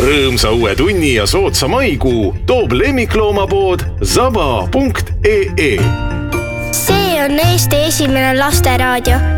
Rõõmsa uue tunni ja soodsa maikuu toob lemmikloomapood zaba.ee. See on Eesti esimene lasteraadio